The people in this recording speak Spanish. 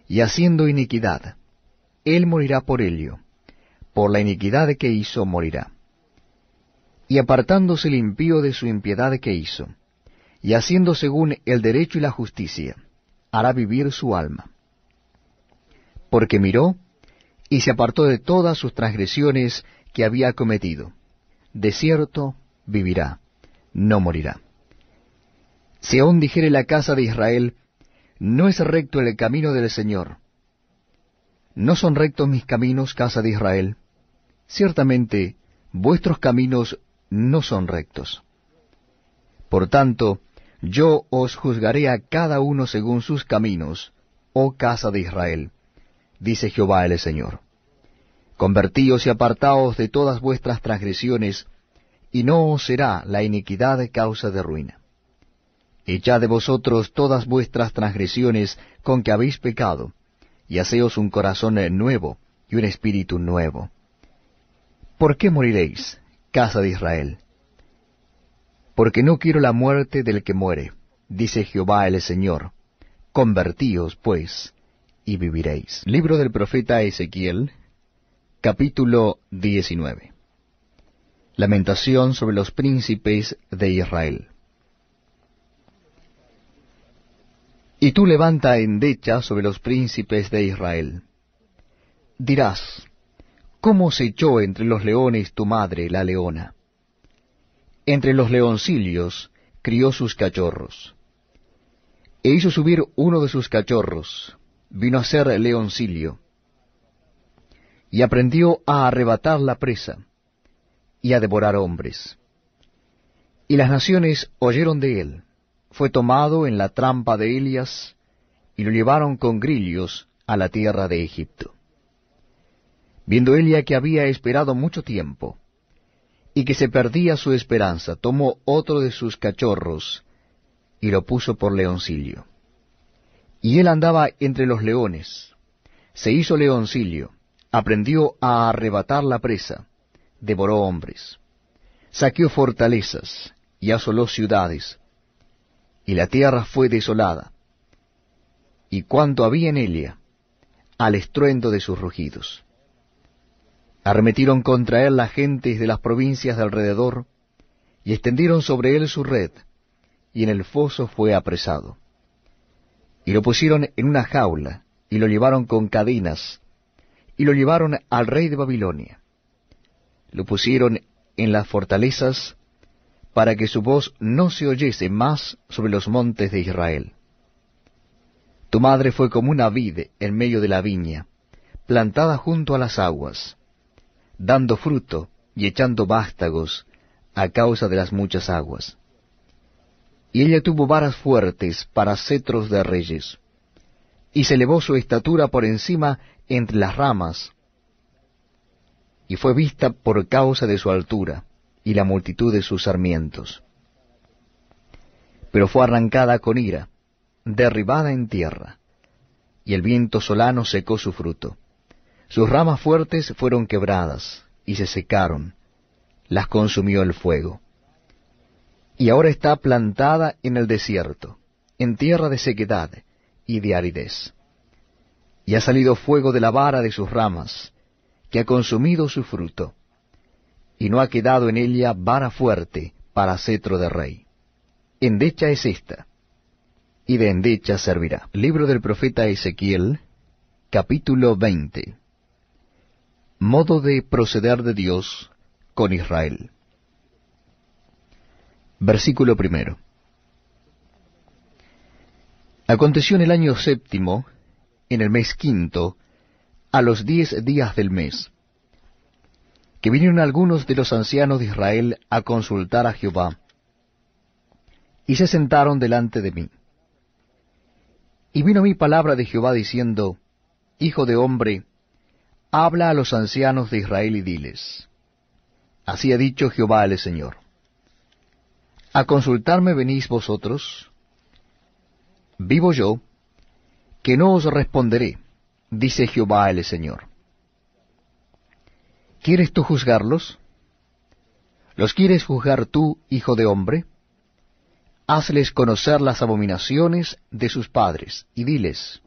y haciendo iniquidad, él morirá por ello, por la iniquidad que hizo morirá. Y apartándose el impío de su impiedad que hizo, y haciendo según el derecho y la justicia, hará vivir su alma. Porque miró, y se apartó de todas sus transgresiones que había cometido. De cierto vivirá, no morirá. Si aún dijere la casa de Israel, no es recto el camino del Señor. ¿No son rectos mis caminos, casa de Israel? Ciertamente, vuestros caminos no son rectos. Por tanto, yo os juzgaré a cada uno según sus caminos, oh casa de Israel, dice Jehová el Señor. Convertíos y apartaos de todas vuestras transgresiones, y no os será la iniquidad causa de ruina. Echad de vosotros todas vuestras transgresiones con que habéis pecado, y haceos un corazón nuevo y un espíritu nuevo. ¿Por qué moriréis, casa de Israel? Porque no quiero la muerte del que muere, dice Jehová el Señor. Convertíos, pues, y viviréis. Libro del profeta Ezequiel, capítulo 19. Lamentación sobre los príncipes de Israel. Y tú levanta endecha sobre los príncipes de Israel. Dirás, ¿cómo se echó entre los leones tu madre, la leona? Entre los leoncillos crió sus cachorros. E hizo subir uno de sus cachorros, vino a ser leoncillo, y aprendió a arrebatar la presa, y a devorar hombres. Y las naciones oyeron de él. Fue tomado en la trampa de Elias, y lo llevaron con grillos a la tierra de Egipto. Viendo Elia que había esperado mucho tiempo, y que se perdía su esperanza, tomó otro de sus cachorros, y lo puso por leoncillo. Y él andaba entre los leones, se hizo leoncillo, aprendió a arrebatar la presa, devoró hombres, saqueó fortalezas, y asoló ciudades, y la tierra fue desolada, y cuanto había en ella, al estruendo de sus rugidos. Arremetieron contra él las gentes de las provincias de alrededor, y extendieron sobre él su red, y en el foso fue apresado. Y lo pusieron en una jaula, y lo llevaron con cadenas, y lo llevaron al rey de Babilonia. Lo pusieron en las fortalezas, para que su voz no se oyese más sobre los montes de Israel. Tu madre fue como una vid en medio de la viña, plantada junto a las aguas, dando fruto y echando vástagos a causa de las muchas aguas. Y ella tuvo varas fuertes para cetros de reyes, y se elevó su estatura por encima entre las ramas, y fue vista por causa de su altura, y la multitud de sus sarmientos. Pero fue arrancada con ira, derribada en tierra, y el viento solano secó su fruto. Sus ramas fuertes fueron quebradas, y se secaron, las consumió el fuego. Y ahora está plantada en el desierto, en tierra de sequedad y de aridez. Y ha salido fuego de la vara de sus ramas, que ha consumido su fruto, y no ha quedado en ella vara fuerte para cetro de rey. Endecha es esta, y de endecha servirá. Libro del profeta Ezequiel, capítulo 20. Modo de proceder de Dios con Israel. Versículo 1. Aconteció en el año 7, en el mes 5, a los 10 días del mes, que vinieron algunos de los ancianos de Israel a consultar a Jehová, y se sentaron delante de mí. Y vino a mí palabra de Jehová diciendo, Hijo de hombre, habla a los ancianos de Israel y diles, así ha dicho Jehová el Señor, ¿a consultarme venís vosotros? Vivo yo, que no os responderé, dice Jehová el Señor. ¿Quieres tú juzgarlos? ¿Los quieres juzgar tú, hijo de hombre? Hazles conocer las abominaciones de sus padres, y diles,